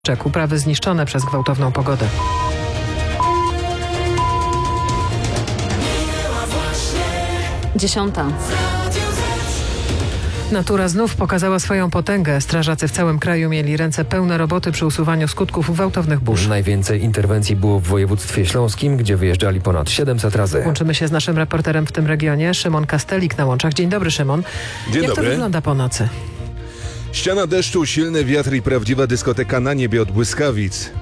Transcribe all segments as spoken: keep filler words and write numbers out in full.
Uprawy zniszczone przez gwałtowną pogodę. Dziesiąta. Natura znów pokazała swoją potęgę. Strażacy w całym kraju mieli ręce pełne roboty przy usuwaniu skutków gwałtownych burz. Najwięcej interwencji było w województwie śląskim, gdzie wyjeżdżali ponad siedemset razy. Łączymy się z naszym reporterem w tym regionie, Szymon Kastelik na łączach. Dzień dobry, Szymon. Dzień Jak dobry. to wygląda po nocy? Ściana deszczu, silny wiatr i prawdziwa dyskoteka na niebie od błyskawic.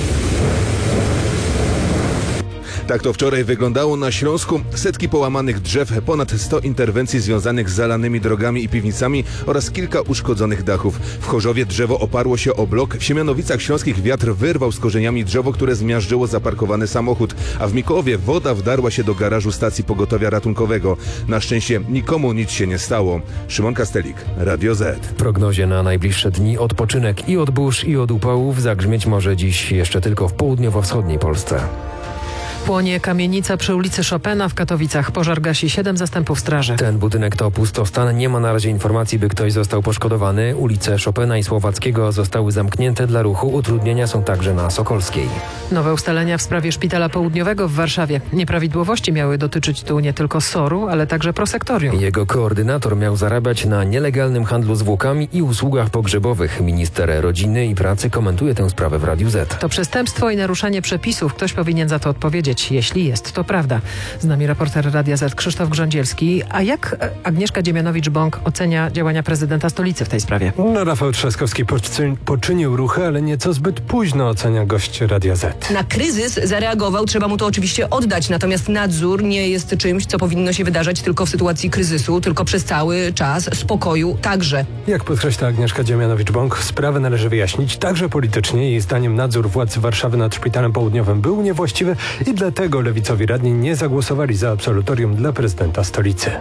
Tak to wczoraj wyglądało na Śląsku. Setki połamanych drzew, ponad sto interwencji związanych z zalanymi drogami i piwnicami oraz kilka uszkodzonych dachów. W Chorzowie drzewo oparło się o blok, w Siemianowicach Śląskich wiatr wyrwał z korzeniami drzewo, które zmiażdżyło zaparkowany samochód, a w Mikołowie woda wdarła się do garażu stacji pogotowia ratunkowego. Na szczęście nikomu nic się nie stało. Szymon Kastelik, Radio Z. W prognozie na najbliższe dni odpoczynek i od burz, i od upałów zagrzmieć może dziś jeszcze tylko w południowo-wschodniej Polsce. Płonie kamienica przy ulicy Chopina w Katowicach. Pożar gasi siedem zastępów straży. Ten budynek to pustostan. Nie ma na razie informacji, by ktoś został poszkodowany. Ulice Chopina i Słowackiego zostały zamknięte dla ruchu. Utrudnienia są także na Sokolskiej. Nowe ustalenia w sprawie Szpitala Południowego w Warszawie. Nieprawidłowości miały dotyczyć tu nie tylko S O R-u, ale także prosektorium. Jego koordynator miał zarabiać na nielegalnym handlu zwłokami i usługach pogrzebowych. Minister Rodziny i Pracy komentuje tę sprawę w Radiu Z. To przestępstwo i naruszenie przepisów. Ktoś powinien za to odpowiedzieć, jeśli jest to prawda. Z nami reporter Radia Z Krzysztof Grządzielski. A jak Agnieszka Dziemianowicz-Bąk ocenia działania prezydenta stolicy w tej sprawie? No, Rafał Trzaskowski poczy- poczynił ruchy, ale nieco zbyt późno, ocenia gość Radia Z. Na kryzys zareagował, trzeba mu to oczywiście oddać, natomiast nadzór nie jest czymś, co powinno się wydarzać tylko w sytuacji kryzysu, tylko przez cały czas spokoju także. Jak podkreśla Agnieszka Dziemianowicz-Bąk, sprawę należy wyjaśnić także politycznie. Jej zdaniem nadzór władz Warszawy nad Szpitalem Południowym był niewłaściwy i dlatego lewicowi radni nie zagłosowali za absolutorium dla prezydenta stolicy.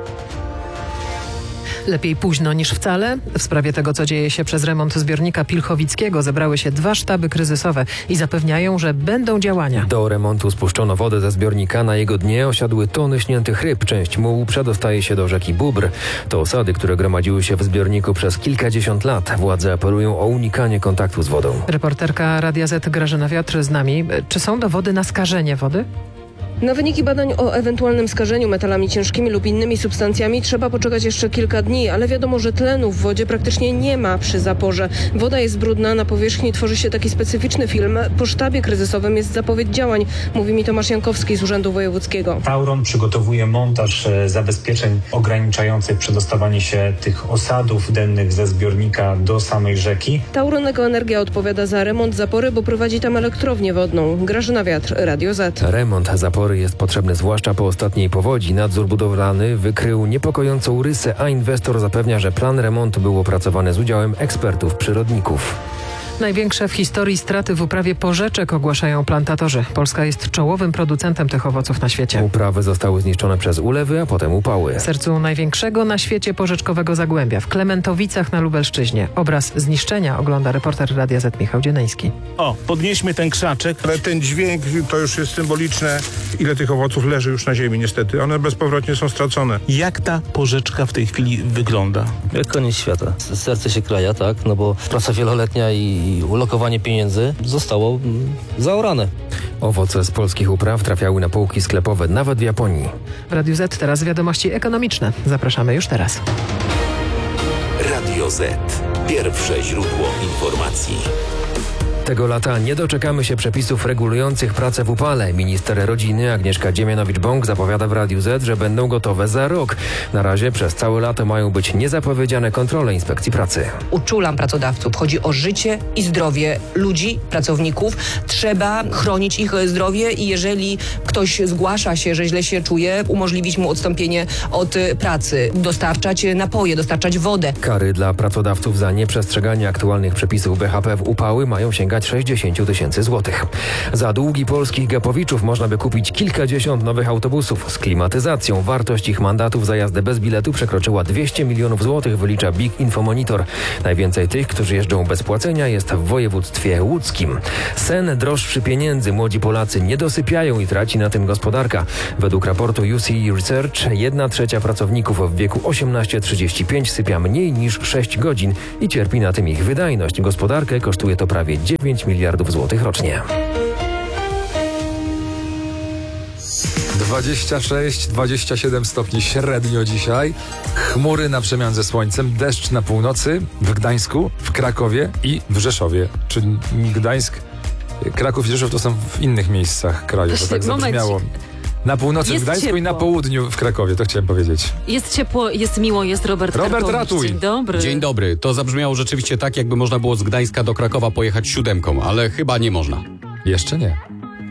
Lepiej późno niż wcale. W sprawie tego, co dzieje się przez remont zbiornika Pilchowickiego, zebrały się dwa sztaby kryzysowe i zapewniają, że będą działania. Do remontu spuszczono wodę ze zbiornika. Na jego dnie osiadły tony śniętych ryb. Część mułu przedostaje się do rzeki Bóbr. To osady, które gromadziły się w zbiorniku przez kilkadziesiąt lat. Władze apelują o unikanie kontaktu z wodą. Reporterka Radia Z Grażyna Wiatr z nami. Czy są dowody na skażenie wody? Na wyniki badań o ewentualnym skażeniu metalami ciężkimi lub innymi substancjami trzeba poczekać jeszcze kilka dni, ale wiadomo, że tlenu w wodzie praktycznie nie ma przy zaporze. Woda jest brudna, na powierzchni tworzy się taki specyficzny film. Po sztabie kryzysowym jest zapowiedź działań, mówi mi Tomasz Jankowski z Urzędu Wojewódzkiego. Tauron przygotowuje montaż zabezpieczeń ograniczających przedostawanie się tych osadów dennych ze zbiornika do samej rzeki. Tauron Ekoenergia odpowiada za remont zapory, bo prowadzi tam elektrownię wodną. Grażyna Wiatr, Radio Z. Remont zapory jest potrzebny zwłaszcza po ostatniej powodzi. Nadzór budowlany wykrył niepokojącą rysę, a inwestor zapewnia, że plan remontu był opracowany z udziałem ekspertów przyrodników. Największe w historii straty w uprawie porzeczek ogłaszają plantatorzy. Polska jest czołowym producentem tych owoców na świecie. Uprawy zostały zniszczone przez ulewy, a potem upały. W sercu największego na świecie porzeczkowego zagłębia, w Klementowicach na Lubelszczyźnie. Obraz zniszczenia ogląda reporter Radia Z Michał Dzieneński. O, podnieśmy ten krzaczek. Ale ten dźwięk to już jest symboliczne, ile tych owoców leży już na ziemi niestety. One bezpowrotnie są stracone. Jak ta porzeczka w tej chwili wygląda? Jak koniec świata. Serce się kraja, tak, no bo praca wieloletnia i ulokowanie pieniędzy zostało mm, zaorane. Owoce z polskich upraw trafiały na półki sklepowe nawet w Japonii. W Radiu Z teraz wiadomości ekonomiczne. Zapraszamy już teraz. Radio Z. Pierwsze źródło informacji. Tego lata nie doczekamy się przepisów regulujących pracę w upale. Minister rodziny Agnieszka Dziemianowicz-Bąk zapowiada w Radiu Z, że będą gotowe za rok. Na razie przez całe lato mają być niezapowiedziane kontrole inspekcji pracy. Uczulam pracodawców. Chodzi o życie i zdrowie ludzi, pracowników. Trzeba chronić ich zdrowie i jeżeli ktoś zgłasza się, że źle się czuje, umożliwić mu odstąpienie od pracy, dostarczać napoje, dostarczać wodę. Kary dla pracodawców za nieprzestrzeganie aktualnych przepisów B H P w upały mają sięgać sięgać sześćdziesiąt tysięcy złotych. Za długi polskich gapowiczów można by kupić kilkadziesiąt nowych autobusów z klimatyzacją. Wartość ich mandatów za jazdę bez biletu przekroczyła dwieście milionów złotych, wylicza Big Info Monitor. Najwięcej tych, którzy jeżdżą bez płacenia, jest w województwie łódzkim. Sen droższy pieniędzy. Młodzi Polacy nie dosypiają i traci na tym gospodarka. Według raportu U C E Research jedna trzecia pracowników w wieku osiemnaście trzydzieści pięć sypia mniej niż sześć godzin i cierpi na tym ich wydajność. Gospodarkę kosztuje to prawie dziewięć miliardów złotych rocznie. dwadzieścia sześć dwadzieścia siedem stopni średnio dzisiaj. Chmury na przemian ze słońcem. Deszcz na północy, w Gdańsku, w Krakowie i w Rzeszowie. Czy Gdańsk, Kraków i Rzeszów to są w innych miejscach kraju. To tak zabrzmiało. Na północy w Gdańsku ciepło. I na południu w Krakowie, to chciałem powiedzieć. Jest ciepło, jest miło, jest Robert Robert, Karkowicz. ratuj! Dzień dobry. Dzień dobry. To zabrzmiało rzeczywiście tak, jakby można było z Gdańska do Krakowa pojechać siódemką, ale chyba nie można. Jeszcze nie.